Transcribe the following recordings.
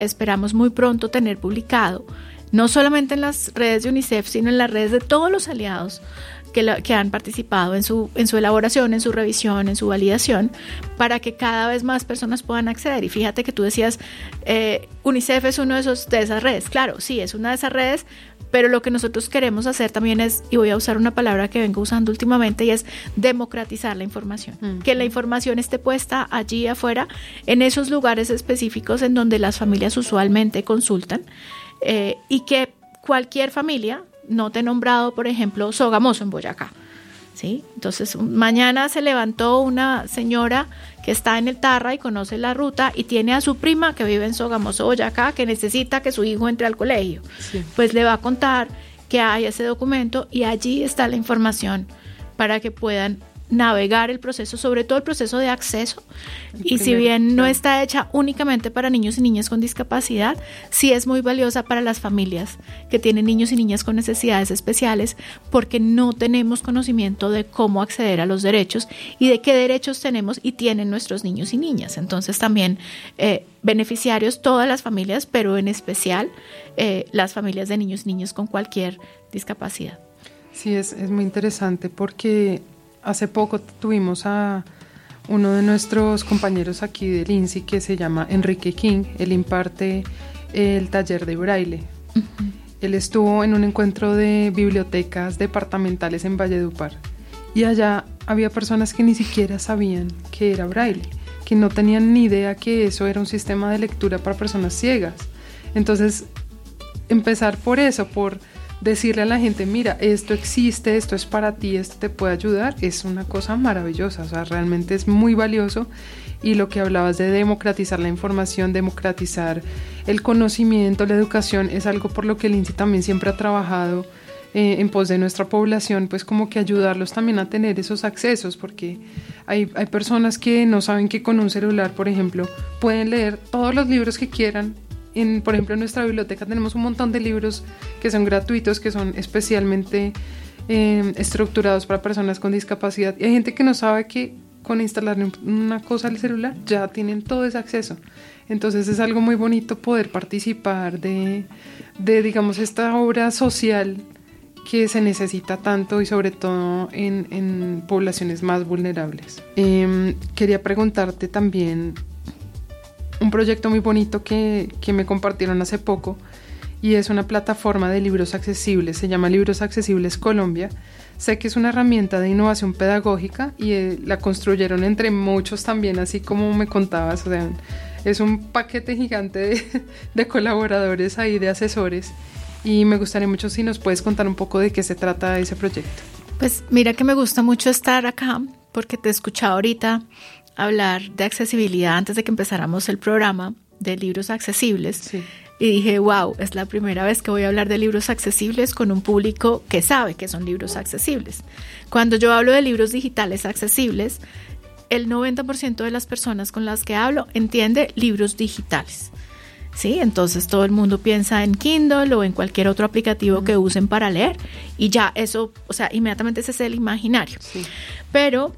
esperamos muy pronto tener publicado, no solamente en las redes de UNICEF, sino en las redes de todos los aliados que han participado en su elaboración, en su revisión, en su validación, para que cada vez más personas puedan acceder. Y fíjate que tú decías, UNICEF es uno de esas redes. Claro, sí, es una de esas redes, pero lo que nosotros queremos hacer también es, y voy a usar una palabra que vengo usando últimamente, y es democratizar la información. Que la información esté puesta allí afuera, en esos lugares específicos en donde las familias usualmente consultan, y que cualquier familia, no te he nombrado, por ejemplo, Sogamoso en Boyacá, ¿sí? Entonces, mañana se levantó una señora que está en el Tarra y conoce la ruta y tiene a su prima que vive en Sogamoso, Boyacá, que necesita que su hijo entre al colegio. Sí. Pues le va a contar que hay ese documento y allí está la información para que puedan navegar el proceso, sobre todo el proceso de acceso, y si bien no está hecha únicamente para niños y niñas con discapacidad, sí es muy valiosa para las familias que tienen niños y niñas con necesidades especiales, porque no tenemos conocimiento de cómo acceder a los derechos y de qué derechos tenemos y tienen nuestros niños y niñas. Entonces también beneficiarios todas las familias, pero en especial las familias de niños y niñas con cualquier discapacidad. Sí, es muy interesante porque hace poco tuvimos a uno de nuestros compañeros aquí del INSI que se llama Enrique King. Él imparte el taller de braille. Uh-huh. Él estuvo en un encuentro de bibliotecas departamentales en Valledupar y allá había personas que ni siquiera sabían que era braille, que no tenían ni idea que eso era un sistema de lectura para personas ciegas. Entonces, empezar por eso, por decirle a la gente, mira, esto existe, esto es para ti, esto te puede ayudar, es una cosa maravillosa, o sea, realmente es muy valioso. Y lo que hablabas de democratizar la información, democratizar el conocimiento, la educación, es algo por lo que el INSI también siempre ha trabajado en pos de nuestra población, pues como que ayudarlos también a tener esos accesos, porque hay personas que no saben que con un celular, por ejemplo, pueden leer todos los libros que quieran. Por ejemplo, en nuestra biblioteca tenemos un montón de libros que son gratuitos, que son especialmente estructurados para personas con discapacidad. Y hay gente que no sabe que con instalar una cosa al celular ya tienen todo ese acceso. Entonces es algo muy bonito poder participar de digamos, esta obra social que se necesita tanto y sobre todo en poblaciones más vulnerables. Quería preguntarte también un proyecto muy bonito que me compartieron hace poco, y es una plataforma de libros accesibles, se llama Libros Accesibles Colombia. Sé que es una herramienta de innovación pedagógica y la construyeron entre muchos también, así como me contabas, o sea, es un paquete gigante de colaboradores ahí, de asesores, y me gustaría mucho si nos puedes contar un poco de qué se trata ese proyecto. Pues mira que me gusta mucho estar acá porque te escuchaba ahorita hablar de accesibilidad antes de que empezáramos el programa de libros accesibles. Sí. Y dije, wow, es la primera vez que voy a hablar de libros accesibles con un público que sabe que son libros accesibles. Cuando yo hablo de libros digitales accesibles, el 90% de las personas con las que hablo entiende libros digitales. ¿Sí? Entonces todo el mundo piensa en Kindle o en cualquier otro aplicativo que usen para leer y ya eso, o sea, inmediatamente ese es el imaginario. Sí. Pero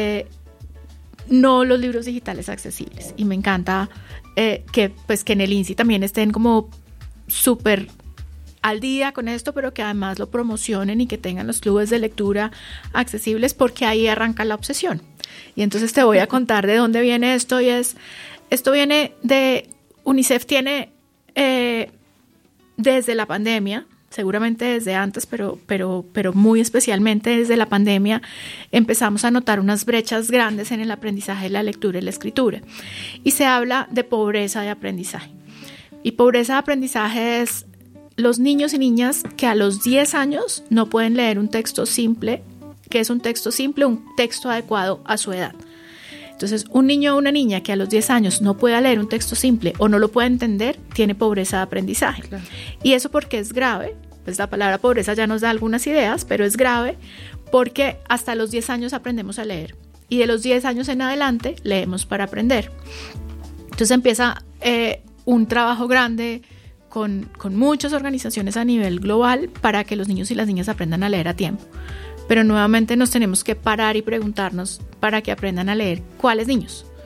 no los libros digitales accesibles, y me encanta que en el INSI también estén como súper al día con esto, pero que además lo promocionen y que tengan los clubes de lectura accesibles, porque ahí arranca la obsesión. Y entonces te voy a contar de dónde viene esto, y esto viene de UNICEF. Tiene desde la pandemia, seguramente desde antes, pero muy especialmente desde la pandemia, empezamos a notar unas brechas grandes en el aprendizaje de la lectura y la escritura. Y se habla de pobreza de aprendizaje. Y pobreza de aprendizaje es los niños y niñas que a los 10 años no pueden leer un texto simple. ¿Qué es un texto simple? Un texto adecuado a su edad. Entonces, un niño o una niña que a los 10 años no pueda leer un texto simple o no lo pueda entender, tiene pobreza de aprendizaje. Claro. ¿Y eso por qué es grave? Pues la palabra pobreza ya nos da algunas ideas, pero es grave porque hasta los 10 años aprendemos a leer. Y de los 10 años en adelante, leemos para aprender. Entonces empieza un trabajo grande con muchas organizaciones a nivel global para que los niños y las niñas aprendan a leer a tiempo. Pero nuevamente nos tenemos que parar y preguntarnos, para que aprendan a leer, ¿cuáles niños?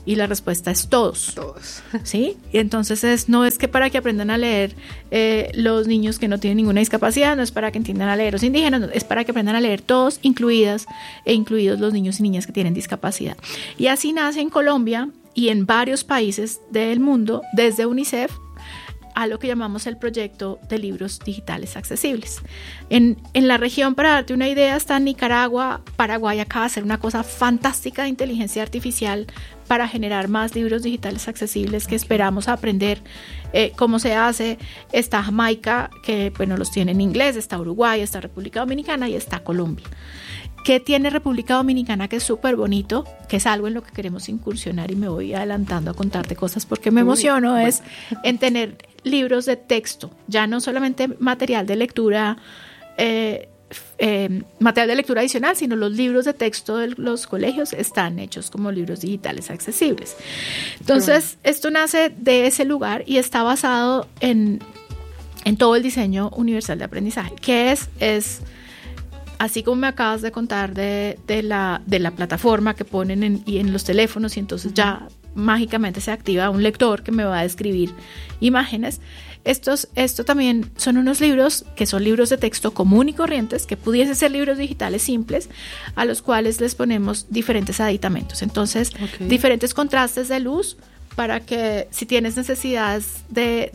Y la respuesta es todos. Todos. ¿Sí? Y entonces no es que para que aprendan a leer los niños que no tienen ninguna discapacidad, no es para que entiendan a leer los indígenas, no, es para que aprendan a leer todos, incluidos los niños y niñas que tienen discapacidad. Y así nace en Colombia y en varios países del mundo, desde UNICEF, a lo que llamamos el proyecto de libros digitales accesibles. En la región, para darte una idea, está Nicaragua, Paraguay acaba de hacer una cosa fantástica de inteligencia artificial para generar más libros digitales accesibles que esperamos aprender cómo se hace. Está Jamaica, que bueno, los tiene en inglés, está Uruguay, está República Dominicana y está Colombia. ¿Qué tiene República Dominicana que es súper bonito? Que es algo en lo que queremos incursionar y me voy adelantando a contarte cosas porque me emociono, bueno. Es en tener libros de texto, ya no solamente material de lectura adicional, sino los libros de texto de los colegios están hechos como libros digitales accesibles. Entonces, esto nace de ese lugar y está basado en todo el diseño universal de aprendizaje, que es así como me acabas de contar de la plataforma que ponen en los teléfonos y entonces ya mágicamente se activa un lector que me va a describir imágenes. Esto también son unos libros que son libros de texto común y corrientes, que pudiesen ser libros digitales simples, a los cuales les ponemos diferentes aditamentos. Entonces, diferentes contrastes de luz para que si tienes necesidades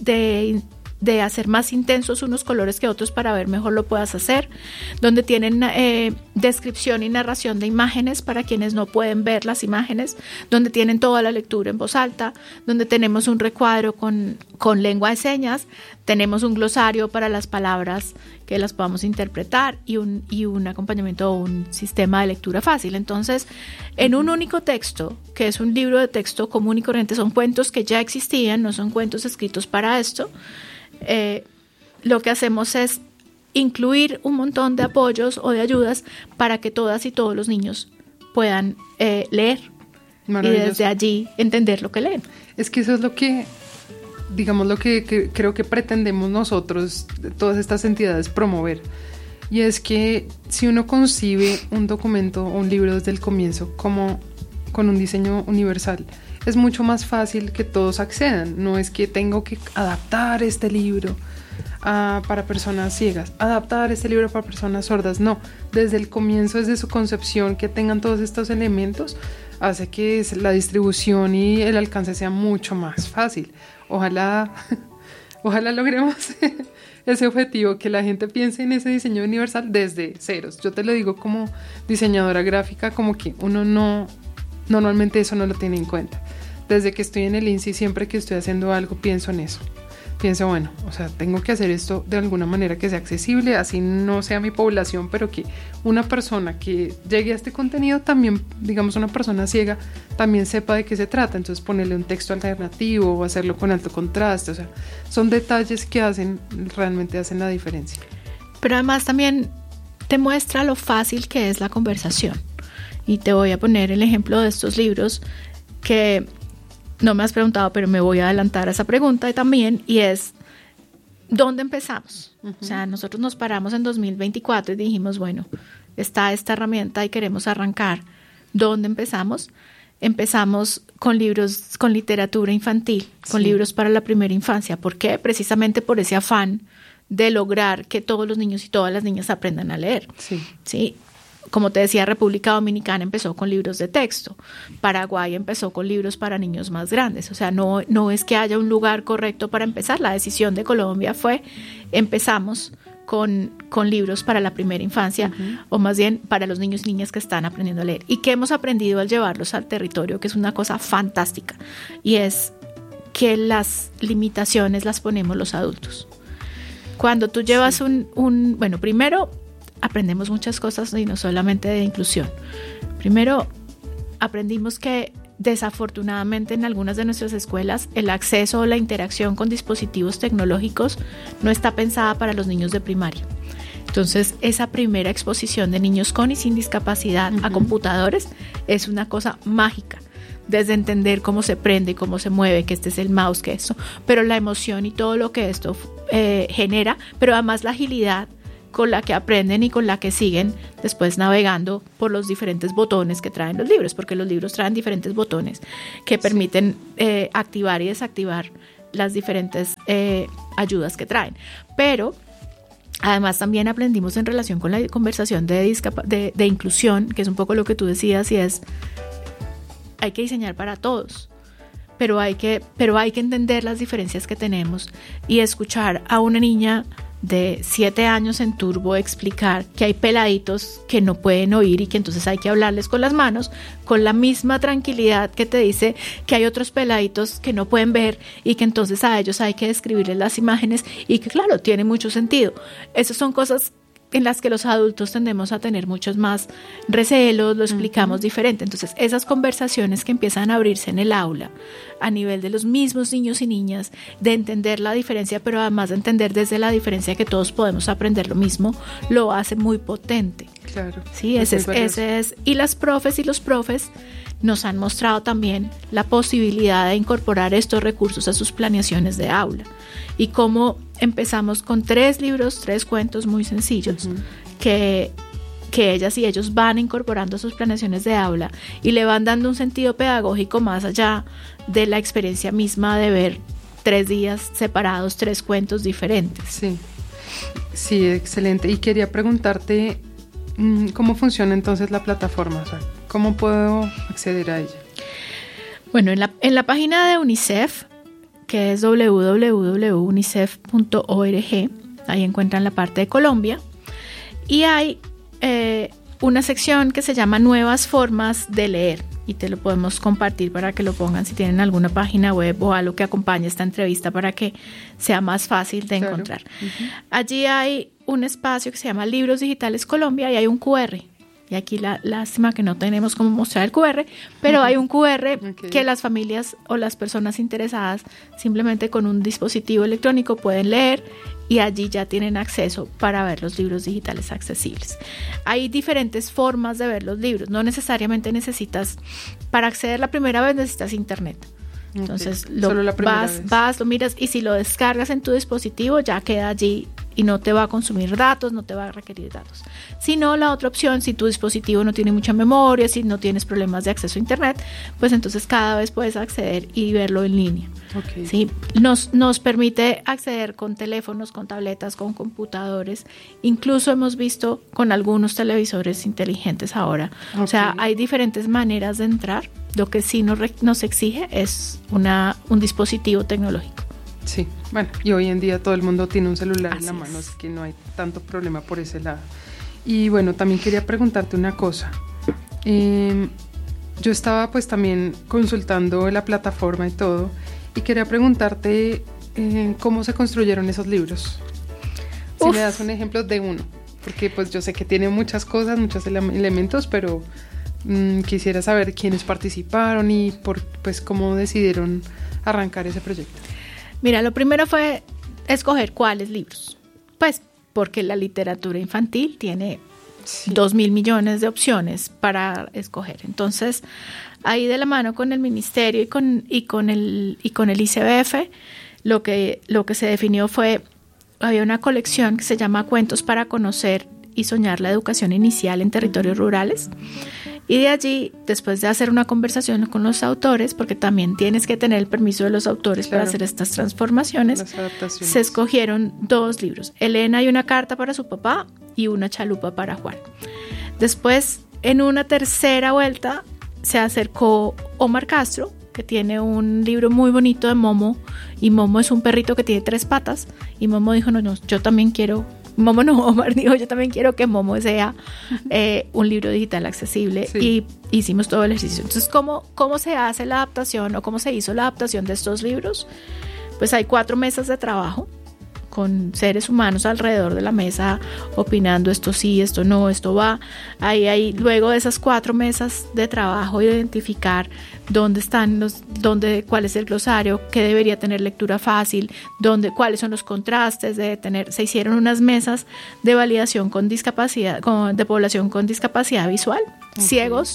de hacer más intensos unos colores que otros para ver mejor lo puedas hacer, donde tienen descripción y narración de imágenes para quienes no pueden ver las imágenes, donde tienen toda la lectura en voz alta, donde tenemos un recuadro con lengua de señas, tenemos un glosario para las palabras que las podamos interpretar y un acompañamiento o un sistema de lectura fácil. Entonces, en un único texto, que es un libro de texto común y corriente, son cuentos que ya existían, no son cuentos escritos para esto. Lo que hacemos es incluir un montón de apoyos o de ayudas para que todas y todos los niños puedan leer y desde allí entender lo que leen. Es que eso es lo que, digamos, lo que creo que pretendemos nosotros, todas estas entidades, promover. Y es que si uno concibe un documento o un libro desde el comienzo como con un diseño universal, es mucho más fácil que todos accedan. No es que tengo que adaptar este libro para personas ciegas, adaptar este libro para personas sordas. No, desde el comienzo, desde su concepción, que tengan todos estos elementos, hace que la distribución y el alcance sea mucho más fácil. Ojalá logremos ese objetivo, que la gente piense en ese diseño universal desde ceros. Yo te lo digo como diseñadora gráfica, como que uno normalmente eso no lo tiene en cuenta. Desde que estoy en el INSI, siempre que estoy haciendo algo, pienso en eso. Pienso, bueno, o sea, tengo que hacer esto de alguna manera que sea accesible, así no sea mi población, pero que una persona que llegue a este contenido también, digamos una persona ciega, también sepa de qué se trata. Entonces ponerle un texto alternativo o hacerlo con alto contraste, o sea, son detalles que realmente hacen la diferencia. Pero además también te muestra lo fácil que es la conversación. Y te voy a poner el ejemplo de estos libros que no me has preguntado, pero me voy a adelantar a esa pregunta también, y es, ¿dónde empezamos? O sea, nosotros nos paramos en 2024 y dijimos, bueno, está esta herramienta y queremos arrancar. ¿Dónde empezamos? Empezamos con libros, con literatura infantil, con libros para la primera infancia. ¿Por qué? Precisamente por ese afán de lograr que todos los niños y todas las niñas aprendan a leer. ¿Sí? Como te decía, República Dominicana empezó con libros de texto, Paraguay empezó con libros para niños más grandes. O sea, no es que haya un lugar correcto para empezar. La decisión de Colombia fue, empezamos con libros para la primera infancia, o más bien para los niños y niñas que están aprendiendo a leer. ¿Y qué hemos aprendido al llevarlos al territorio? Que es una cosa fantástica, y es que las limitaciones las ponemos los adultos. Cuando tú llevas bueno, primero aprendemos muchas cosas y no solamente de inclusión. Primero, aprendimos que desafortunadamente en algunas de nuestras escuelas el acceso o la interacción con dispositivos tecnológicos no está pensada para los niños de primaria. Entonces, esa primera exposición de niños con y sin discapacidad a computadores es una cosa mágica. Desde entender cómo se prende, cómo se mueve, que este es el mouse, que esto, pero la emoción y todo lo que esto genera, pero además la agilidad con la que aprenden y con la que siguen después navegando por los diferentes botones que traen los libros, porque los libros traen diferentes botones que permiten activar y desactivar las diferentes ayudas que traen. Pero además también aprendimos en relación con la conversación de inclusión, que es un poco lo que tú decías, y es, hay que diseñar para todos, pero hay que entender las diferencias que tenemos y escuchar a una niña de 7 años en turbo explicar que hay peladitos que no pueden oír y que entonces hay que hablarles con las manos, con la misma tranquilidad que te dice que hay otros peladitos que no pueden ver y que entonces a ellos hay que describirles las imágenes y que claro, tiene mucho sentido. Esas son cosas en las que los adultos tendemos a tener muchos más recelos, lo explicamos diferente. Entonces, esas conversaciones que empiezan a abrirse en el aula, a nivel de los mismos niños y niñas, de entender la diferencia, pero además de entender desde la diferencia que todos podemos aprender lo mismo, lo hace muy potente. Claro. Sí, ese es. Y las profes y los profes nos han mostrado también la posibilidad de incorporar estos recursos a sus planeaciones de aula. Y cómo empezamos con 3 libros, 3 cuentos muy sencillos que ellas y ellos van incorporando a sus planeaciones de aula y le van dando un sentido pedagógico más allá de la experiencia misma de ver 3 días separados, 3 cuentos diferentes. Sí, excelente. Y quería preguntarte cómo funciona entonces la plataforma, o sea, ¿cómo puedo acceder a ella? Bueno, en la página de UNICEF, que es www.unicef.org, ahí encuentran la parte de Colombia, y hay una sección que se llama Nuevas Formas de Leer, y te lo podemos compartir para que lo pongan si tienen alguna página web o algo que acompañe esta entrevista para que sea más fácil de encontrar. Allí hay un espacio que se llama Libros Digitales Colombia y hay un QR. Y aquí la lástima que no tenemos cómo mostrar el QR, pero hay un QR que las familias o las personas interesadas simplemente con un dispositivo electrónico pueden leer y allí ya tienen acceso para ver los libros digitales accesibles. Hay diferentes formas de ver los libros, no necesariamente necesitas, para acceder la primera vez necesitas internet. Entonces lo miras y si lo descargas en tu dispositivo ya queda allí y no te va a consumir datos, no te va a requerir datos. Si no, la otra opción, si tu dispositivo no tiene mucha memoria, si no tienes problemas de acceso a internet, pues entonces cada vez puedes acceder y verlo en línea. ¿Sí? Nos permite acceder con teléfonos, con tabletas, con computadores, incluso hemos visto con algunos televisores inteligentes ahora. O sea, hay diferentes maneras de entrar. Lo que sí nos exige es un dispositivo tecnológico. Sí, bueno, y hoy en día todo el mundo tiene un celular en la mano, así que no hay tanto problema por ese lado. Y bueno, también quería preguntarte una cosa. Yo estaba pues también consultando la plataforma y todo, y quería preguntarte cómo se construyeron esos libros. Si me das un ejemplo de uno, porque pues yo sé que tiene muchas cosas, muchos elementos, pero quisiera saber quiénes participaron y pues cómo decidieron arrancar ese proyecto. Mira, lo primero fue escoger cuáles libros, pues porque la literatura infantil tiene 2.000 millones de opciones para escoger. Entonces, ahí de la mano con el ministerio y con el ICBF, lo que se definió fue, había una colección que se llama Cuentos para conocer y soñar la educación inicial en territorios rurales. Y de allí, después de hacer una conversación con los autores, porque también tienes que tener el permiso de los autores para hacer estas transformaciones, se escogieron 2 libros, Elena y una carta para su papá y una chalupa para Juan. Después, en una tercera vuelta, se acercó Omar Castro, que tiene un libro muy bonito de Momo, y Momo es un perrito que tiene 3 patas, y Momo dijo, no, yo también quiero... Omar dijo, yo también quiero que Momo sea un libro digital accesible, y hicimos todo el ejercicio. Entonces, ¿cómo se hace la adaptación o cómo se hizo la adaptación de estos libros? Pues hay 4 mesas de trabajo con seres humanos alrededor de la mesa opinando esto sí, esto no, esto va. Ahí luego de esas 4 mesas de trabajo, identificar dónde están cuál es el glosario, qué debería tener lectura fácil, cuáles son los contrastes se hicieron unas mesas de validación con discapacidad, de población con discapacidad visual, ciegos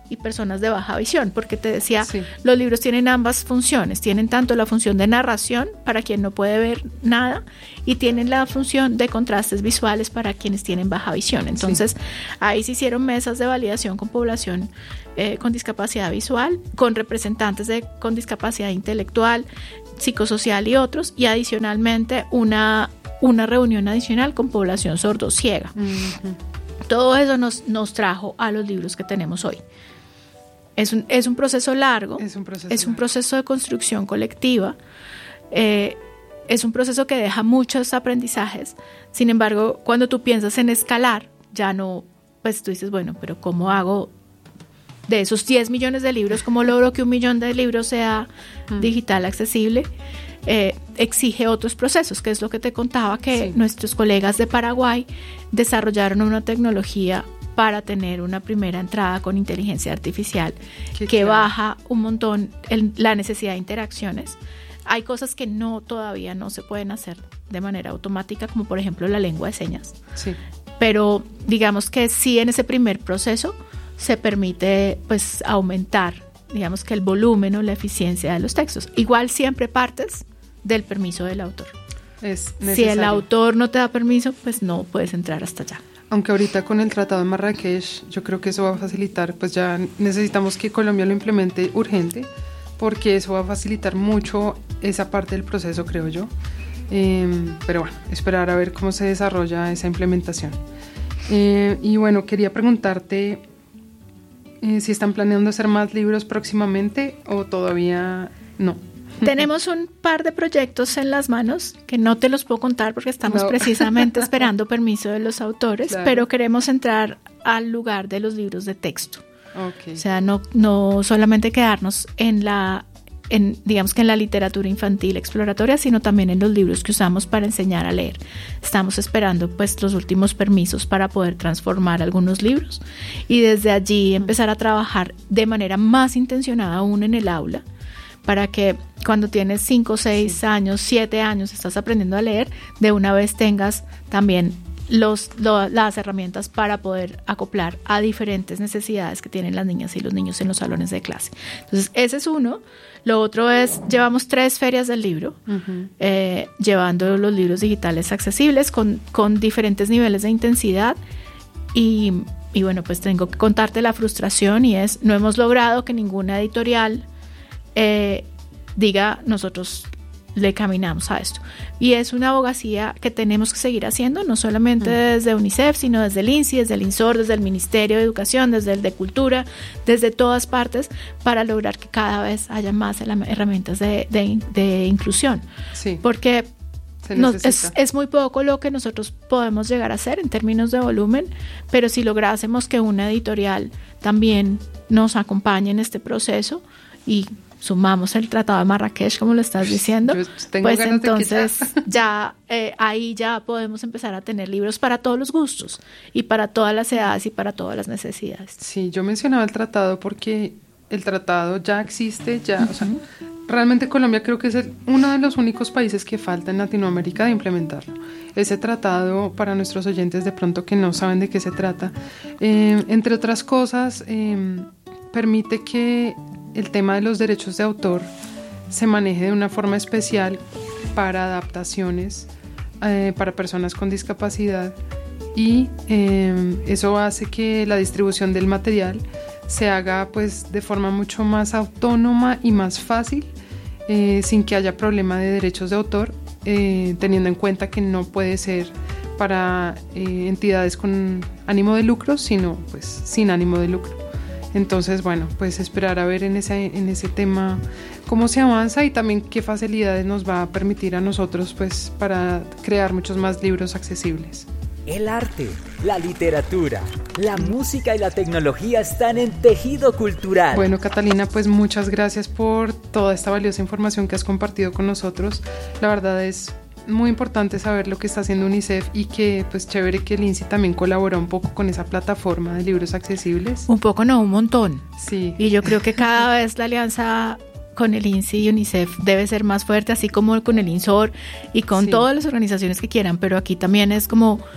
y personas de baja visión, porque te decía, los libros tienen ambas funciones, tienen tanto la función de narración para quien no puede ver nada y tienen la función de contrastes visuales para quienes tienen baja visión. Entonces, ahí se hicieron mesas de validación con población con discapacidad visual, con representantes con discapacidad intelectual, psicosocial y otros, y adicionalmente una reunión adicional con población sordo-ciega. Todo eso nos trajo a los libros que tenemos hoy. Es un proceso largo, es un proceso de construcción colectiva, es un proceso que deja muchos aprendizajes. Sin embargo, cuando tú piensas en escalar, ya no, pues tú dices, bueno, pero ¿cómo hago de esos 10 millones de libros? ¿Cómo logro que 1 millón de libros sea digital accesible? Exige otros procesos, que es lo que te contaba, que nuestros colegas de Paraguay desarrollaron una tecnología para tener una primera entrada con inteligencia artificial que baja un montón la necesidad de interacciones. Hay cosas que todavía no se pueden hacer de manera automática, como por ejemplo la lengua de señas. Pero digamos que sí, en ese primer proceso se permite pues aumentar, digamos que el volumen o la eficiencia de los textos. Igual siempre partes del permiso del autor. Si el autor no te da permiso, pues no puedes entrar hasta allá. Aunque ahorita con el Tratado de Marrakech, yo creo que eso va a facilitar, pues ya necesitamos que Colombia lo implemente urgente, porque eso va a facilitar mucho esa parte del proceso, creo yo. Pero bueno, esperar a ver cómo se desarrolla esa implementación. Y bueno, quería preguntarte si están planeando hacer más libros próximamente o todavía no. Tenemos un par de proyectos en las manos que no te los puedo contar porque estamos precisamente esperando permiso de los autores, pero queremos entrar al lugar de los libros de texto. O sea, no solamente quedarnos digamos que en la literatura infantil exploratoria, sino también en los libros que usamos para enseñar a leer. Estamos esperando pues los últimos permisos para poder transformar algunos libros y desde allí empezar a trabajar de manera más intencionada aún en el aula, para que cuando tienes 5, 6 años, 7 años, estás aprendiendo a leer, de una vez tengas también las herramientas para poder acoplar a diferentes necesidades que tienen las niñas y los niños en los salones de clase. Entonces, ese es uno. Lo otro es, llevamos 3 ferias del libro, llevando los libros digitales accesibles con diferentes niveles de intensidad y bueno, pues tengo que contarte la frustración y no hemos logrado que ninguna editorial diga nosotros le caminamos a esto, y es una abogacía que tenemos que seguir haciendo, no solamente desde UNICEF, sino desde el INSI, desde el INSOR, desde el Ministerio de Educación, desde el de Cultura, desde todas partes, para lograr que cada vez haya más herramientas de inclusión, porque es muy poco lo que nosotros podemos llegar a hacer en términos de volumen, pero si lográsemos que una editorial también nos acompañe en este proceso y sumamos el Tratado de Marrakech, como lo estás diciendo, pues entonces ahí ya podemos empezar a tener libros para todos los gustos y para todas las edades y para todas las necesidades. Sí, yo mencionaba el tratado porque el tratado ya existe, o sea, realmente Colombia creo que es uno de los únicos países que falta en Latinoamérica de implementarlo. Ese tratado, para nuestros oyentes de pronto que no saben de qué se trata, entre otras cosas, permite que el tema de los derechos de autor se maneje de una forma especial para adaptaciones para personas con discapacidad y eso hace que la distribución del material se haga pues de forma mucho más autónoma y más fácil, sin que haya problema de derechos de autor, teniendo en cuenta que no puede ser para entidades con ánimo de lucro, sino pues sin ánimo de lucro. Entonces, bueno, pues esperar a ver en ese tema cómo se avanza y también qué facilidades nos va a permitir a nosotros pues para crear muchos más libros accesibles. El arte, la literatura, la música y la tecnología están en Tejido Cultural. Bueno, Catalina, pues muchas gracias por toda esta valiosa información que has compartido con nosotros. La verdad es muy importante saber lo que está haciendo UNICEF y que pues chévere que el INSI también colabora un poco con esa plataforma de libros accesibles. Un poco no, un montón. Sí. Y yo creo que cada vez la alianza con el INSI y UNICEF debe ser más fuerte, así como con el INSOR y con todas las organizaciones que quieran, pero aquí también es como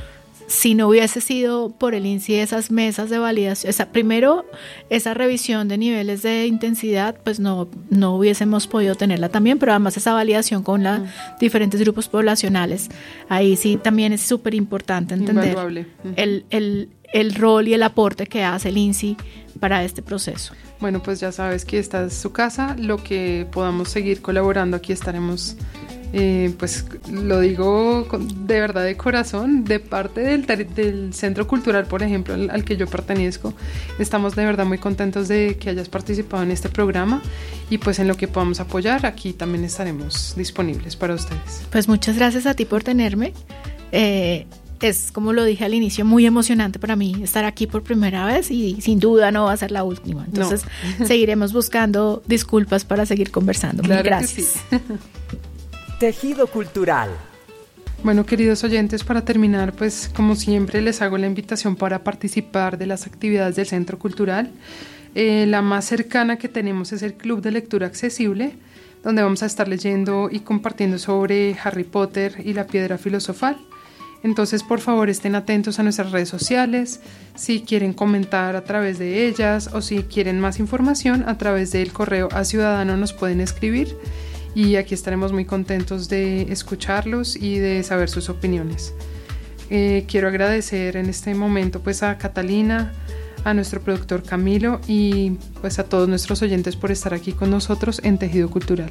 si no hubiese sido por el INSI esas mesas de validación, primero esa revisión de niveles de intensidad, pues no hubiésemos podido tenerla también, pero además esa validación con los diferentes grupos poblacionales, ahí sí también es súper importante entender el rol y el aporte que hace el INSI para este proceso. Bueno, pues ya sabes que esta es su casa, lo que podamos seguir colaborando, aquí estaremos. Pues lo digo de verdad de corazón, de parte del Centro Cultural, por ejemplo, al que yo pertenezco, estamos de verdad muy contentos de que hayas participado en este programa y pues en lo que podamos apoyar, aquí también estaremos disponibles para ustedes. Pues muchas gracias a ti por tenerme. Es, como lo dije al inicio, muy emocionante para mí estar aquí por primera vez y sin duda no va a ser la última. Entonces seguiremos buscando disculpas para seguir conversando. Claro, mil gracias. Que sí. Tejido Cultural. Bueno, queridos oyentes, para terminar, pues como siempre les hago la invitación para participar de las actividades del Centro Cultural. La más cercana que tenemos es el Club de Lectura Accesible, donde vamos a estar leyendo y compartiendo sobre Harry Potter y la Piedra Filosofal. Entonces, por favor, estén atentos a nuestras redes sociales, si quieren comentar a través de ellas o si quieren más información a través del correo a Ciudadano nos pueden escribir. Y aquí estaremos muy contentos de escucharlos y de saber sus opiniones. Quiero agradecer en este momento pues a Catalina, a nuestro productor Camilo y pues a todos nuestros oyentes por estar aquí con nosotros en Tejido Cultural.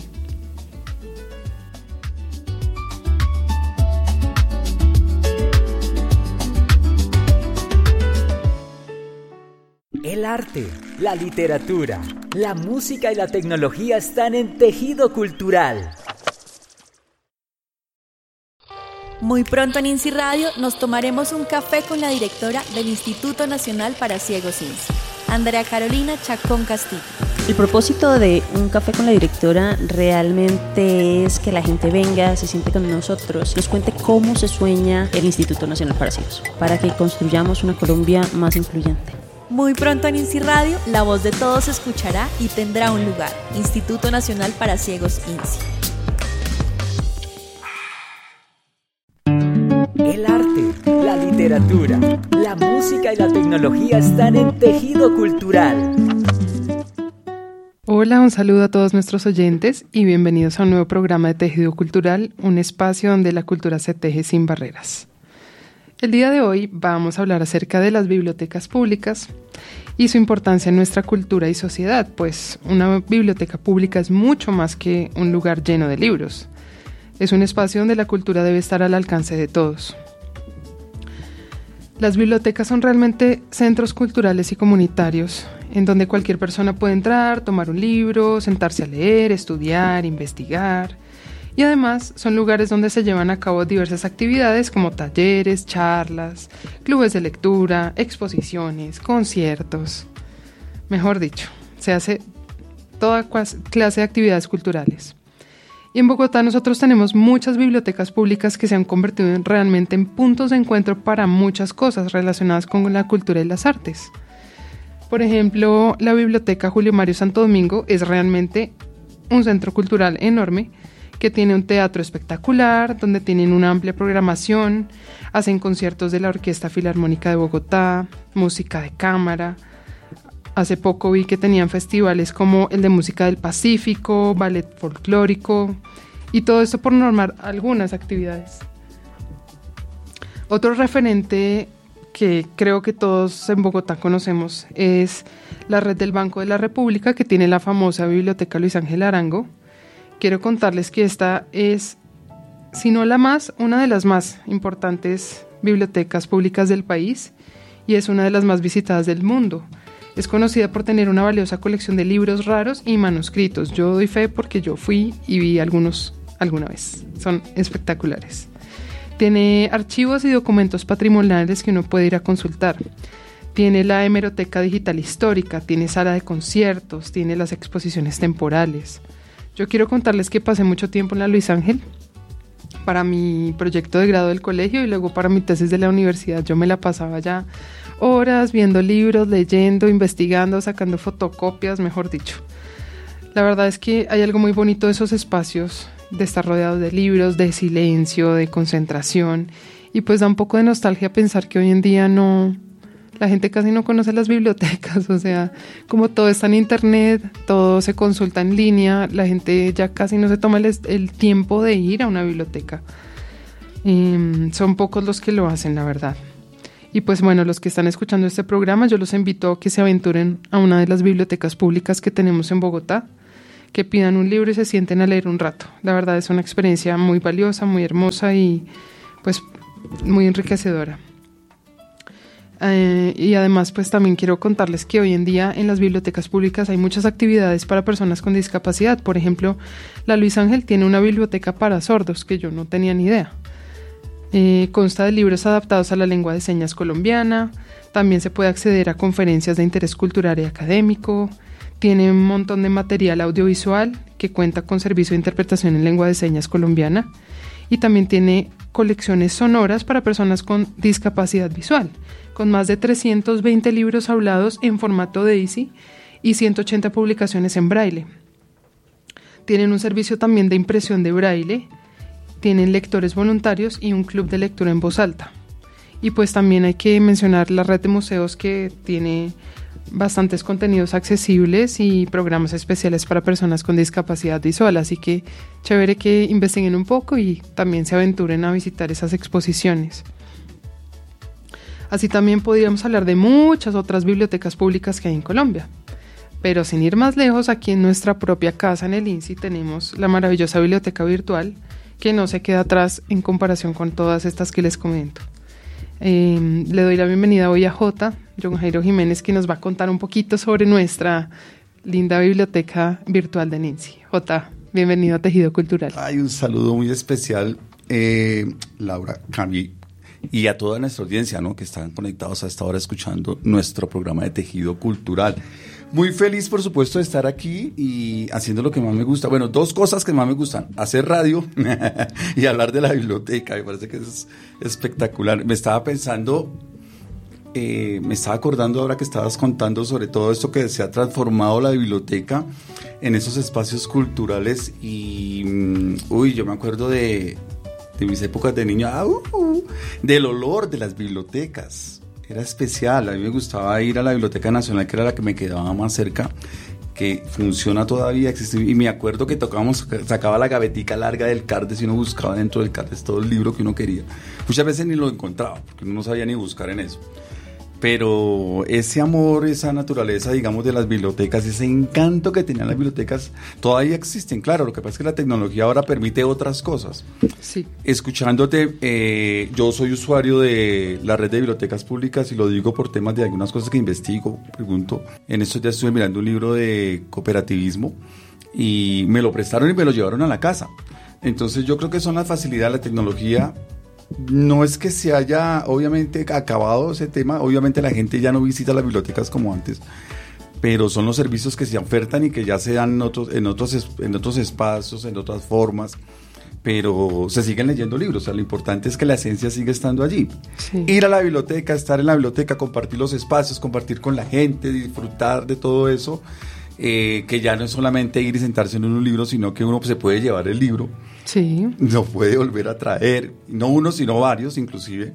El arte, la literatura, la música y la tecnología están en Tejido Cultural. Muy pronto en INSI Radio nos tomaremos un café con la directora del Instituto Nacional para Ciegos INSI, Andrea Carolina Chacón Castillo. El propósito de un café con la directora realmente es que la gente venga, se siente con nosotros, nos cuente cómo se sueña el Instituto Nacional para Ciegos, para que construyamos una Colombia más incluyente. Muy pronto en INSI Radio, la voz de todos se escuchará y tendrá un lugar. Instituto Nacional para Ciegos INSI. El arte, la literatura, la música y la tecnología están en Tejido Cultural. Hola, un saludo a todos nuestros oyentes y bienvenidos a un nuevo programa de Tejido Cultural, un espacio donde la cultura se teje sin barreras. El día de hoy vamos a hablar acerca de las bibliotecas públicas y su importancia en nuestra cultura y sociedad, pues una biblioteca pública es mucho más que un lugar lleno de libros. Es un espacio donde la cultura debe estar al alcance de todos. Las bibliotecas son realmente centros culturales y comunitarios, en donde cualquier persona puede entrar, tomar un libro, sentarse a leer, estudiar, investigar. Y además son lugares donde se llevan a cabo diversas actividades como talleres, charlas, clubes de lectura, exposiciones, conciertos. Mejor dicho, se hace toda clase de actividades culturales. Y en Bogotá nosotros tenemos muchas bibliotecas públicas que se han convertido realmente en puntos de encuentro para muchas cosas relacionadas con la cultura y las artes. Por ejemplo, la Biblioteca Julio Mario Santo Domingo es realmente un centro cultural enorme que tiene un teatro espectacular, donde tienen una amplia programación, hacen conciertos de la Orquesta Filarmónica de Bogotá, música de cámara. Hace poco vi que tenían festivales como el de Música del Pacífico, ballet folclórico, y todo esto por nombrar algunas actividades. Otro referente que creo que todos en Bogotá conocemos es la red del Banco de la República, que tiene la famosa Biblioteca Luis Ángel Arango. Quiero contarles que esta es, si no la más, una de las más importantes bibliotecas públicas del país y es una de las más visitadas del mundo. Es conocida por tener una valiosa colección de libros raros y manuscritos. Yo doy fe porque yo fui y vi algunos alguna vez. Son espectaculares. Tiene archivos y documentos patrimoniales que uno puede ir a consultar. Tiene la hemeroteca digital histórica, tiene sala de conciertos, tiene las exposiciones temporales. Yo quiero contarles que pasé mucho tiempo en la Luis Ángel para mi proyecto de grado del colegio y luego para mi tesis de la universidad. Yo me la pasaba ya horas viendo libros, leyendo, investigando, sacando fotocopias, mejor dicho. La verdad es que hay algo muy bonito de esos espacios, de estar rodeados de libros, de silencio, de concentración Y pues da un poco de nostalgia pensar que hoy en día la gente casi no conoce las bibliotecas, o sea, como todo está en internet, todo se consulta en línea, la gente ya casi no se toma el tiempo de ir a una biblioteca. Son pocos los que lo hacen, la verdad. Y pues bueno, los que están escuchando este programa, yo los invito a que se aventuren a una de las bibliotecas públicas que tenemos en Bogotá, que pidan un libro y se sienten a leer un rato. La verdad es una experiencia muy valiosa, muy hermosa y pues muy enriquecedora. Y además pues también quiero contarles que hoy en día en las bibliotecas públicas hay muchas actividades para personas con discapacidad. Por ejemplo, la Luis Ángel tiene una biblioteca para sordos que yo no tenía ni idea. Consta de libros adaptados a la lengua de señas colombiana. También se puede acceder a conferencias de interés cultural y académico. Tiene un montón de material audiovisual que cuenta con servicio de interpretación en lengua de señas colombiana. Y también tiene colecciones sonoras para personas con discapacidad visual, con más de 320 libros hablados en formato DAISY y 180 publicaciones en braille. Tienen un servicio también de impresión de braille, tienen lectores voluntarios y un club de lectura en voz alta. Y pues también hay que mencionar la red de museos que tiene bastantes contenidos accesibles y programas especiales para personas con discapacidad visual, así que chévere que investiguen un poco y también se aventuren a visitar esas exposiciones. Así también podríamos hablar de muchas otras bibliotecas públicas que hay en Colombia, pero sin ir más lejos, aquí en nuestra propia casa en el INSI tenemos la maravillosa biblioteca virtual que no se queda atrás en comparación con todas estas que les comento. Le doy la bienvenida hoy a John Jairo Jiménez, que nos va a contar un poquito sobre nuestra linda biblioteca virtual de INSI. Bienvenido a Tejido Cultural. Hay un saludo muy especial, Laura, Cami, y a toda nuestra audiencia, ¿no?, que están conectados a esta hora escuchando nuestro programa de Tejido Cultural. Muy feliz, por supuesto, de estar aquí y haciendo lo que más me gusta. Bueno, dos cosas que más me gustan: hacer radio y hablar de la biblioteca. Me parece que es espectacular. Me estaba acordando ahora que estabas contando sobre todo esto que se ha transformado la biblioteca en esos espacios culturales y yo me acuerdo de mis épocas de niño, del olor de las bibliotecas. Era especial. A mí me gustaba ir a la Biblioteca Nacional, que era la que me quedaba más cerca, que funciona todavía, existe, y me acuerdo que sacaba la gavetica larga del Cardes y uno buscaba dentro del Cardes todo el libro que uno quería. Muchas veces ni lo encontraba, porque uno no sabía ni buscar en eso. Pero ese amor, esa naturaleza, digamos, de las bibliotecas, ese encanto que tenían las bibliotecas, todavía existen. Claro, lo que pasa es que la tecnología ahora permite otras cosas. Sí. Escuchándote, yo soy usuario de la red de bibliotecas públicas y lo digo por temas de algunas cosas que investigo, pregunto. En estos días estuve mirando un libro de cooperativismo y me lo prestaron y me lo llevaron a la casa. Entonces yo creo que son las facilidades de la tecnología. No es que se haya obviamente acabado ese tema, obviamente la gente ya no visita las bibliotecas como antes, pero son los servicios que se ofertan y que ya se dan en otros espacios, en otras formas, pero se siguen leyendo libros. O sea, lo importante es que la esencia sigue estando allí. Sí. Ir a la biblioteca, estar en la biblioteca, compartir los espacios, compartir con la gente, disfrutar de todo eso, que ya no es solamente ir y sentarse en un libro, sino que uno se puede llevar el libro. Sí. Lo puede volver a traer, no uno, sino varios inclusive,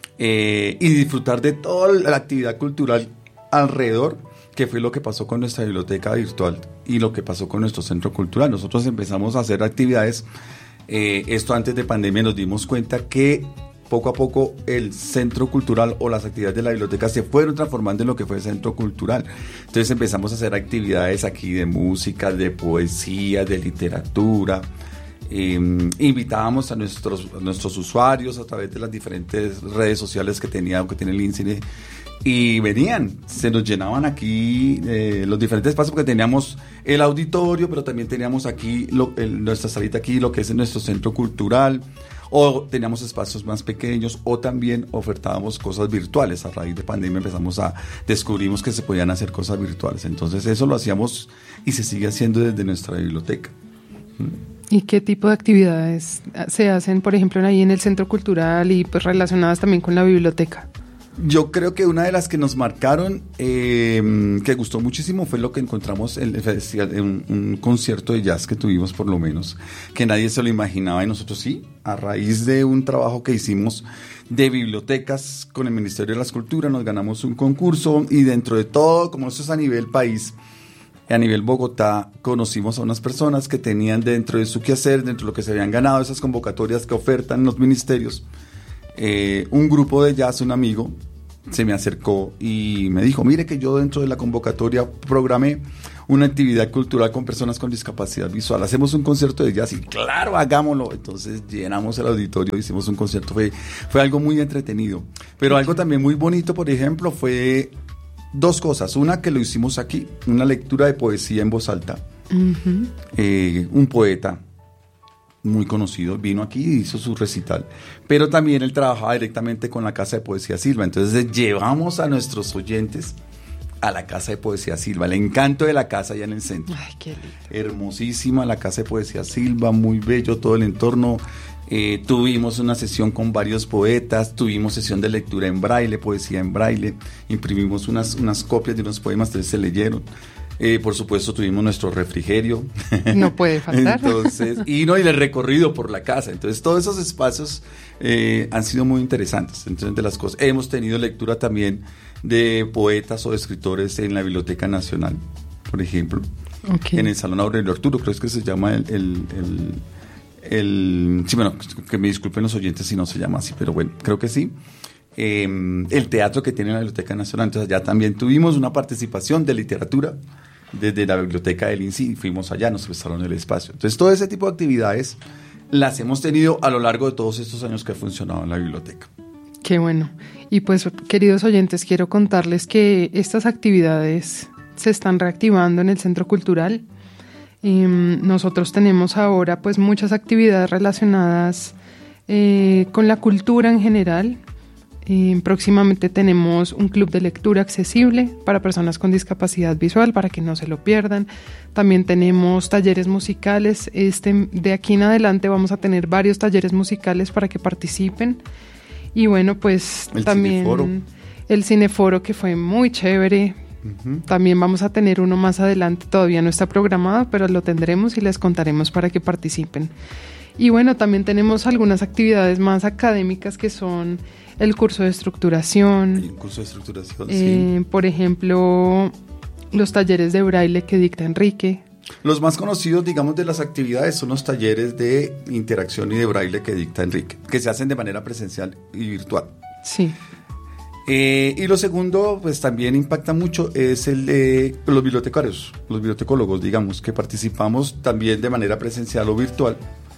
y disfrutar de toda la actividad cultural alrededor, que fue lo que pasó con nuestra biblioteca virtual y lo que pasó con nuestro centro cultural. Nosotros empezamos a hacer actividades, esto antes de pandemia, nos dimos cuenta que poco a poco el centro cultural o las actividades de la biblioteca se fueron transformando en lo que fue el centro cultural. Entonces empezamos a hacer actividades aquí de música, de poesía, de literatura. Invitábamos a nuestros usuarios a través de las diferentes redes sociales que tiene el INSI, y venían, se nos llenaban aquí los diferentes espacios, porque teníamos el auditorio, pero también teníamos aquí nuestra salita aquí, lo que es nuestro centro cultural, o teníamos espacios más pequeños, o también ofertábamos cosas virtuales. A raíz de pandemia descubrimos que se podían hacer cosas virtuales. Entonces eso lo hacíamos y se sigue haciendo desde nuestra biblioteca. ¿Y qué tipo de actividades se hacen, por ejemplo, ahí en el centro cultural y pues relacionadas también con la biblioteca? Yo creo que una de las que nos marcaron, que gustó muchísimo, fue lo que encontramos en el festival, en un concierto de jazz que tuvimos, por lo menos, que nadie se lo imaginaba, y nosotros sí, a raíz de un trabajo que hicimos de bibliotecas con el Ministerio de las Culturas, nos ganamos un concurso, y dentro de todo, como eso es a nivel país, a nivel Bogotá, conocimos a unas personas que tenían dentro de su quehacer, dentro de lo que se habían ganado, esas convocatorias que ofertan los ministerios, un grupo de jazz, un amigo, se me acercó y me dijo, mire que yo dentro de la convocatoria programé una actividad cultural con personas con discapacidad visual, hacemos un concierto de jazz, y claro, hagámoslo. Entonces llenamos el auditorio, hicimos un concierto, fue algo muy entretenido, pero algo también muy bonito, por ejemplo, fue dos cosas. Una, que lo hicimos aquí, una lectura de poesía en voz alta. Un poeta muy conocido vino aquí y hizo su recital, pero también él trabajaba directamente con la Casa de Poesía Silva. Entonces llevamos a nuestros oyentes a la Casa de Poesía Silva, el encanto de la casa allá en el centro. Ay, qué lindo. Hermosísima la Casa de Poesía Silva, muy bello todo el entorno. Tuvimos una sesión con varios poetas, tuvimos sesión de lectura en braille, poesía en braille, imprimimos unas copias de unos poemas, entonces se leyeron. Por supuesto tuvimos nuestro refrigerio. No puede faltar. Entonces, y el recorrido por la casa. Entonces todos esos espacios han sido muy interesantes. Entonces, de las cosas, hemos tenido lectura también de poetas o de escritores en la Biblioteca Nacional, por ejemplo. Okay. En el Salón Aurelio Arturo, creo que se llama sí, bueno, que me disculpen los oyentes si no se llama así, pero bueno, creo que sí. El teatro que tiene la Biblioteca Nacional. Entonces allá también tuvimos una participación de literatura desde la biblioteca del INSI, y fuimos allá, nos prestaron el espacio. Entonces todo ese tipo de actividades las hemos tenido a lo largo de todos estos años que ha funcionado en la biblioteca. Qué bueno. Y pues, queridos oyentes, quiero contarles que estas actividades se están reactivando en el Centro Cultural. Nosotros tenemos ahora pues muchas actividades relacionadas con la cultura en general. Próximamente tenemos un club de lectura accesible para personas con discapacidad visual, para que no se lo pierdan. También tenemos talleres musicales. De aquí en adelante vamos a tener varios talleres musicales para que participen. Y bueno, pues también el Cineforo, que fue muy chévere. También vamos a tener uno más adelante, todavía no está programado, pero lo tendremos y les contaremos para que participen. Y bueno, también tenemos algunas actividades más académicas, que son el curso de estructuración. Hay un curso de estructuración, sí. Por ejemplo, los talleres de braille que dicta Enrique. Los más conocidos, digamos, de las actividades son los talleres de interacción y de braille que dicta Enrique, que se hacen de manera presencial y virtual. Sí. Y lo segundo, pues también impacta mucho, es el de los bibliotecarios, los bibliotecólogos, digamos, que participamos también de manera presencial o virtual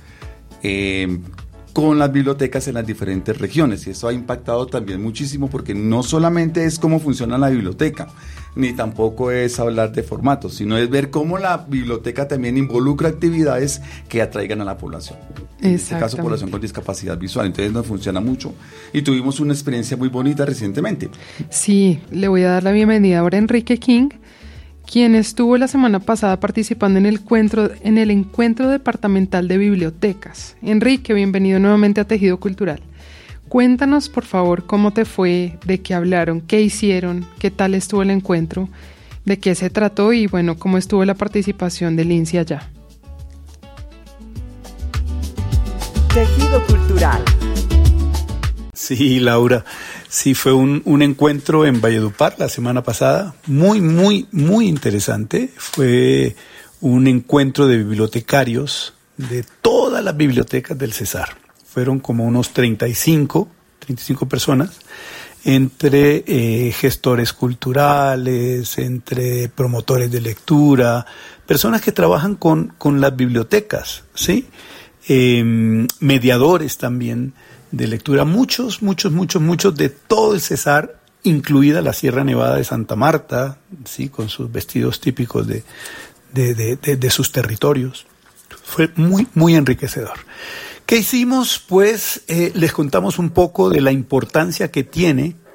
con las bibliotecas en las diferentes regiones, y eso ha impactado también muchísimo, porque no solamente es cómo funciona la biblioteca, ni tampoco es hablar de formatos, sino es ver cómo la biblioteca también involucra actividades que atraigan a la población. En este caso, población con discapacidad visual. Entonces nos funciona mucho y tuvimos una experiencia muy bonita recientemente. Sí, le voy a dar la bienvenida ahora a Enrique King, quien estuvo la semana pasada participando en el encuentro departamental de bibliotecas. Enrique, bienvenido nuevamente a Tejido Cultural. Cuéntanos, por favor, cómo te fue, de qué hablaron, qué hicieron, qué tal estuvo el encuentro, de qué se trató y, bueno, cómo estuvo la participación del INSI allá. Tejido Cultural. Sí, Laura, sí, fue un encuentro en Valledupar la semana pasada, muy, muy, muy interesante. Fue un encuentro de bibliotecarios de todas las bibliotecas del Cesar. Fueron como unos 35 personas, entre gestores culturales, entre promotores de lectura, personas que trabajan con las bibliotecas, ¿sí? Mediadores también de lectura, muchos de todo el Cesar, incluida la Sierra Nevada de Santa Marta, ¿sí? Con sus vestidos típicos de sus territorios. Fue muy, muy enriquecedor. ¿Qué hicimos? Pues les contamos un poco de la importancia que tiene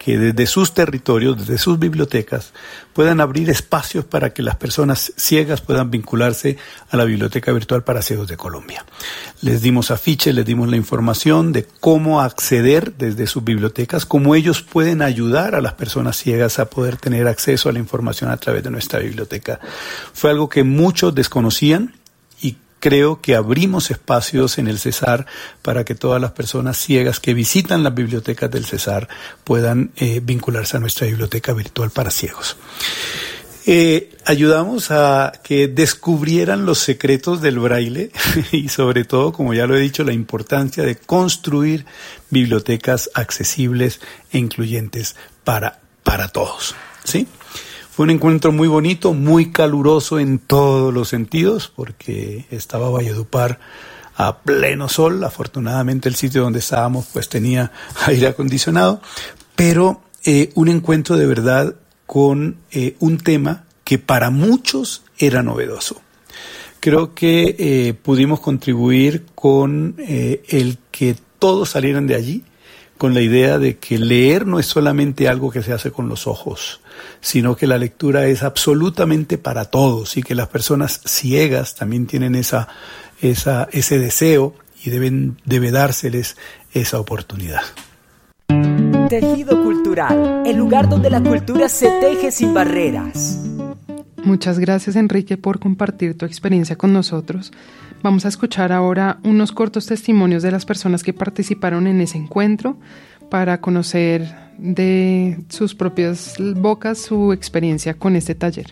que desde sus territorios, desde sus bibliotecas, puedan abrir espacios para que las personas ciegas puedan vincularse a la Biblioteca Virtual para Ciegos de Colombia. Les dimos afiches, les dimos la información de cómo acceder desde sus bibliotecas, cómo ellos pueden ayudar a las personas ciegas a poder tener acceso a la información a través de nuestra biblioteca. Fue algo que muchos desconocían y creo que abrimos espacios en el Cesar para que todas las personas ciegas que visitan las bibliotecas del Cesar puedan vincularse a nuestra biblioteca virtual para ciegos. Ayudamos a que descubrieran los secretos del braille y sobre todo, como ya lo he dicho, la importancia de construir bibliotecas accesibles e incluyentes para todos, ¿sí? Fue un encuentro muy bonito, muy caluroso en todos los sentidos, porque estaba Valledupar a pleno sol. Afortunadamente el sitio donde estábamos pues tenía aire acondicionado, pero un encuentro de verdad con un tema que para muchos era novedoso. Creo que pudimos contribuir con el que todos salieran de allí con la idea de que leer no es solamente algo que se hace con los ojos, sino que la lectura es absolutamente para todos y que las personas ciegas también tienen ese deseo y debe dárseles esa oportunidad. Tejido Cultural, el lugar donde la cultura se teje sin barreras. Muchas gracias, Enrique, por compartir tu experiencia con nosotros. Vamos a escuchar ahora unos cortos testimonios de las personas que participaron en ese encuentro para conocer de sus propias bocas su experiencia con este taller.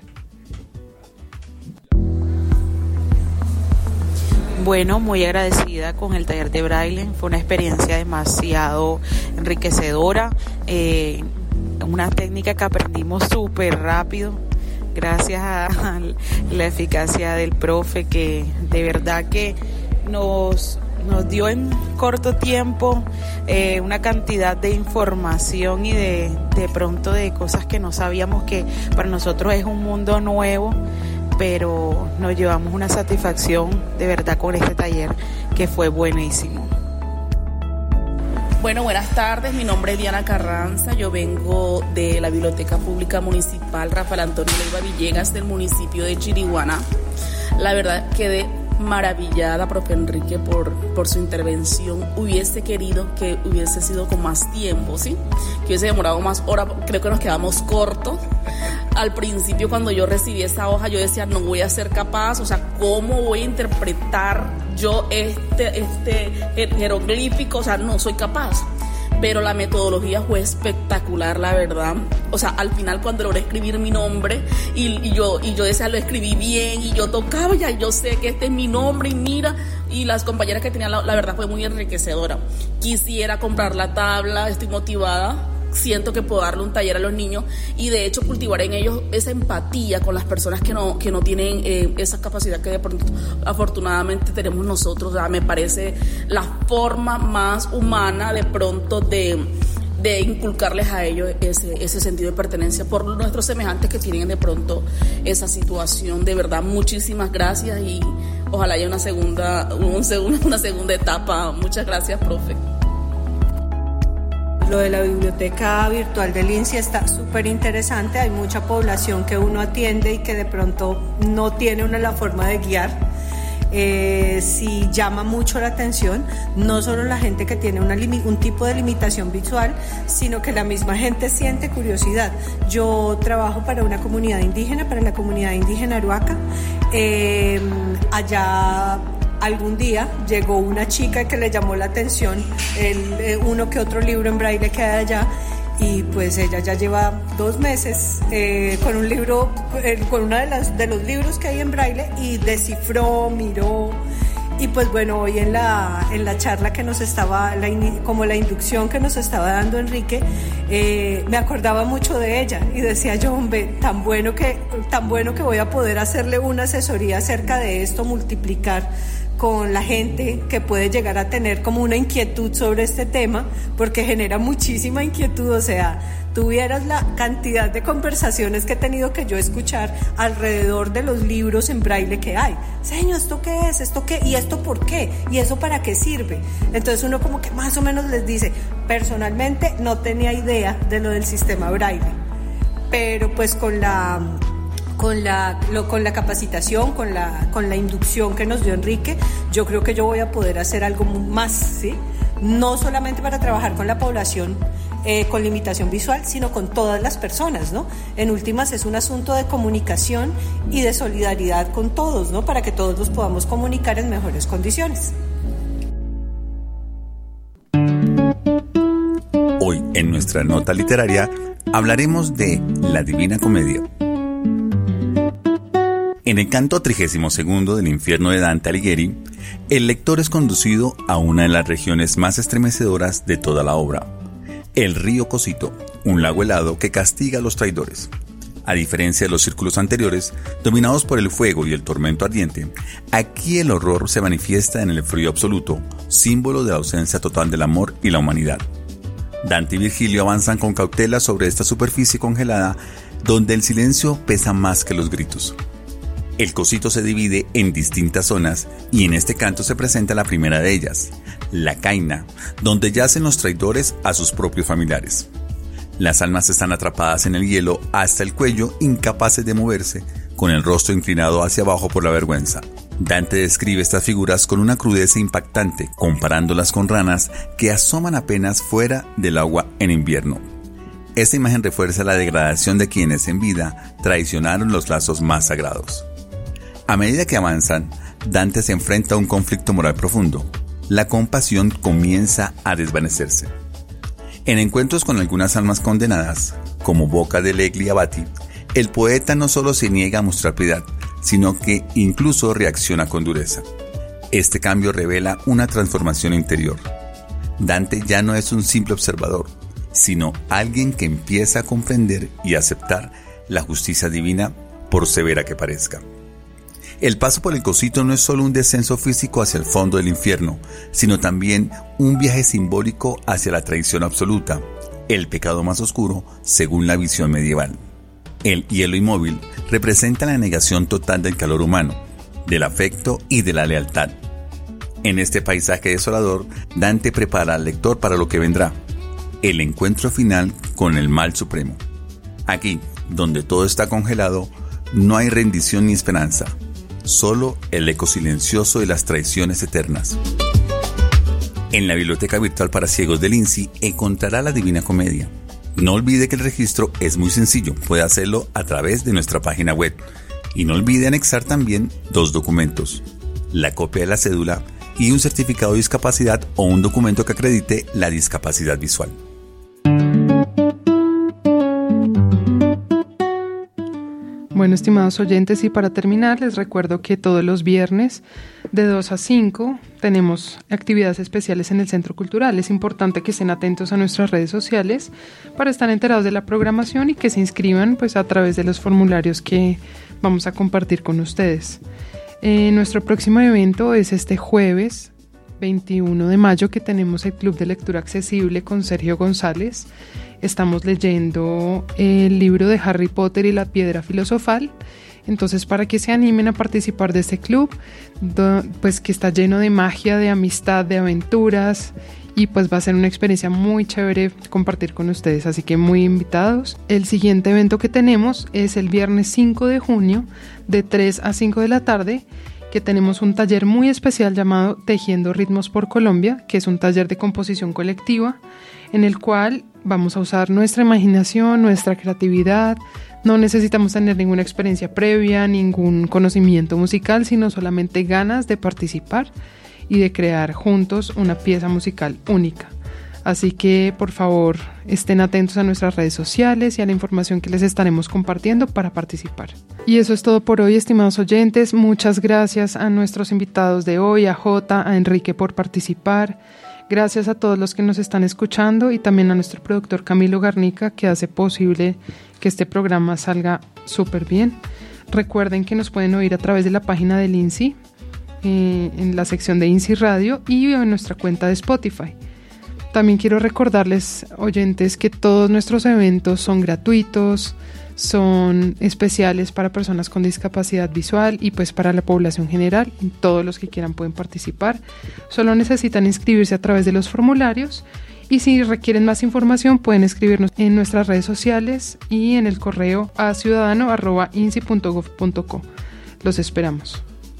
Bueno, muy agradecida con el taller de braille. Fue una experiencia demasiado enriquecedora, una técnica que aprendimos súper rápido. Gracias a la eficacia del profe, que de verdad que nos dio en corto tiempo una cantidad de información y de pronto de cosas que no sabíamos, que para nosotros es un mundo nuevo, pero nos llevamos una satisfacción de verdad con este taller que fue buenísimo. Bueno, buenas tardes, mi nombre es Diana Carranza, yo vengo de la Biblioteca Pública Municipal Rafael Antonio Leiva Villegas del municipio de Chiriguaná. La verdad quedé maravillada, profe Enrique, por su intervención. Hubiese querido que hubiese sido con más tiempo, ¿sí? Que hubiese demorado más horas, creo que nos quedamos cortos. Al principio, cuando yo recibí esa hoja, yo decía, no voy a ser capaz, o sea, ¿cómo voy a interpretar yo este jeroglífico? O sea, no soy capaz. Pero la metodología fue espectacular, la verdad. O sea, al final cuando logré escribir mi nombre y yo decía, lo escribí bien, y yo tocaba, ya yo sé que este es mi nombre, y mira, y las compañeras que tenían, la verdad fue muy enriquecedora. Quisiera comprar la tabla, estoy motivada. Siento que puedo darle un taller a los niños y de hecho cultivar en ellos esa empatía con las personas que no tienen esa capacidad que de pronto afortunadamente tenemos nosotros. O sea, me parece la forma más humana de pronto de inculcarles a ellos ese sentido de pertenencia por nuestros semejantes que tienen de pronto esa situación. De verdad, muchísimas gracias y ojalá haya una segunda etapa. Muchas gracias, profe. Lo de la biblioteca virtual del INSI está súper interesante. Hay mucha población que uno atiende y que de pronto no tiene la forma de guiar. Sí llama mucho la atención, no solo la gente que tiene un tipo de limitación visual, sino que la misma gente siente curiosidad. Yo trabajo para una comunidad indígena, para la comunidad indígena Aruaca. Allá algún día llegó una chica que le llamó la atención uno que otro libro en braille que hay allá, y pues ella ya lleva 2 meses con un libro, con uno de los libros que hay en braille, y descifró, miró. Y pues bueno, hoy en la charla que nos estaba, como la inducción que nos estaba dando Enrique, me acordaba mucho de ella y decía yo, hombre, tan bueno que voy a poder hacerle una asesoría acerca de esto, multiplicar con la gente que puede llegar a tener como una inquietud sobre este tema, porque genera muchísima inquietud. O sea, tuvieras la cantidad de conversaciones que he tenido que yo escuchar alrededor de los libros en braille que hay. Señor, ¿esto qué es? ¿Esto qué? ¿Y esto por qué? ¿Y eso para qué sirve? Entonces uno como que más o menos les dice, personalmente no tenía idea de lo del sistema braille, pero pues con la capacitación, con la inducción que nos dio Enrique, yo creo que yo voy a poder hacer algo más, ¿sí? No solamente para trabajar con la población con limitación visual, sino con todas las personas, ¿no? En últimas es un asunto de comunicación y de solidaridad con todos, ¿no? Para que todos nos podamos comunicar en mejores condiciones. Hoy, en nuestra nota literaria, hablaremos de La Divina Comedia. En el canto 32 del Infierno de Dante Alighieri, el lector es conducido a una de las regiones más estremecedoras de toda la obra, el río Cosito, un lago helado que castiga a los traidores. A diferencia de los círculos anteriores, dominados por el fuego y el tormento ardiente, aquí el horror se manifiesta en el frío absoluto, símbolo de la ausencia total del amor y la humanidad. Dante y Virgilio avanzan con cautela sobre esta superficie congelada, donde el silencio pesa más que los gritos. El Cosito se divide en distintas zonas y en este canto se presenta la primera de ellas, la Caina, donde yacen los traidores a sus propios familiares. Las almas están atrapadas en el hielo hasta el cuello, incapaces de moverse, con el rostro inclinado hacia abajo por la vergüenza. Dante describe estas figuras con una crudeza impactante, comparándolas con ranas que asoman apenas fuera del agua en invierno. Esta imagen refuerza la degradación de quienes en vida traicionaron los lazos más sagrados. A medida que avanzan, Dante se enfrenta a un conflicto moral profundo. La compasión comienza a desvanecerse. En encuentros con algunas almas condenadas, como Boca de Legli Abati, el poeta no solo se niega a mostrar piedad, sino que incluso reacciona con dureza. Este cambio revela una transformación interior. Dante ya no es un simple observador, sino alguien que empieza a comprender y aceptar la justicia divina, por severa que parezca. El paso por el Cosito no es solo un descenso físico hacia el fondo del infierno, sino también un viaje simbólico hacia la traición absoluta, el pecado más oscuro según la visión medieval. El hielo inmóvil representa la negación total del calor humano, del afecto y de la lealtad. En este paisaje desolador, Dante prepara al lector para lo que vendrá, el encuentro final con el mal supremo. Aquí, donde todo está congelado, no hay rendición ni esperanza, solo el eco silencioso de las traiciones eternas. En la Biblioteca Virtual para Ciegos del INSI encontrará La Divina Comedia. No olvide que el registro es muy sencillo, puede hacerlo a través de nuestra página web. Y no olvide anexar también 2 documentos, la copia de la cédula y un certificado de discapacidad o un documento que acredite la discapacidad visual. Bueno, estimados oyentes, y para terminar les recuerdo que todos los viernes de 2 a 5 tenemos actividades especiales en el Centro Cultural. Es importante que estén atentos a nuestras redes sociales para estar enterados de la programación y que se inscriban pues, a través de los formularios que vamos a compartir con ustedes. Nuestro próximo evento es este jueves 21 de mayo, que tenemos el Club de Lectura Accesible con Sergio González. Estamos leyendo el libro de Harry Potter y la Piedra Filosofal. Entonces, para que se animen a participar de este club, pues que está lleno de magia, de amistad, de aventuras, y pues va a ser una experiencia muy chévere compartir con ustedes, así que muy invitados. El siguiente evento que tenemos es el viernes 5 de junio de 3 a 5 de la tarde, que tenemos un taller muy especial llamado Tejiendo Ritmos por Colombia, que es un taller de composición colectiva, en el cual vamos a usar nuestra imaginación, nuestra creatividad. No necesitamos tener ninguna experiencia previa, ningún conocimiento musical, sino solamente ganas de participar y de crear juntos una pieza musical única. Así que, por favor, estén atentos a nuestras redes sociales y a la información que les estaremos compartiendo para participar. Y eso es todo por hoy, estimados oyentes. Muchas gracias a nuestros invitados de hoy, a Jota, a Enrique por participar. Gracias a todos los que nos están escuchando y también a nuestro productor Camilo Garnica, que hace posible que este programa salga súper bien. Recuerden que nos pueden oír a través de la página del INSI en la sección de INSI Radio y en nuestra cuenta de Spotify. También quiero recordarles, oyentes, que todos nuestros eventos son gratuitos, son especiales para personas con discapacidad visual y pues para la población general. Todos los que quieran pueden participar. Solo necesitan inscribirse a través de los formularios y si requieren más información pueden escribirnos en nuestras redes sociales y en el correo a ciudadano@insi.gov.co. Los esperamos.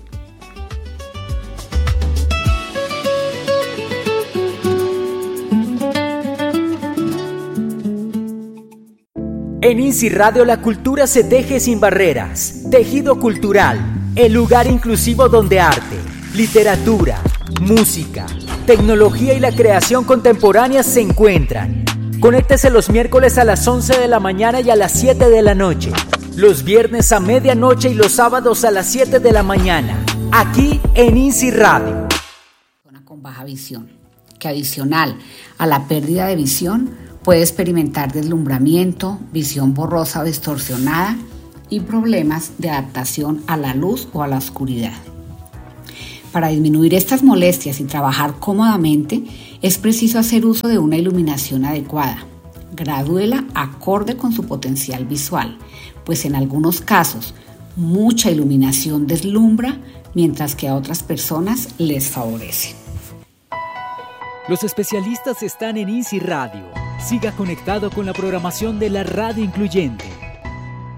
En INSI Radio la cultura se teje sin barreras. Tejido Cultural, el lugar inclusivo donde arte, literatura, música, tecnología y la creación contemporánea se encuentran. Conéctese los miércoles a las 11 de la mañana y a las 7 de la noche. Los viernes a medianoche y los sábados a las 7 de la mañana. Aquí en INSI Radio. Con baja visión, que adicional a la pérdida de visión puede experimentar deslumbramiento, visión borrosa o distorsionada y problemas de adaptación a la luz o a la oscuridad. Para disminuir estas molestias y trabajar cómodamente, es preciso hacer uso de una iluminación adecuada. Gradúela acorde con su potencial visual, pues en algunos casos mucha iluminación deslumbra, mientras que a otras personas les favorece. Los especialistas están en INSI Radio. Siga conectado con la programación de la radio incluyente.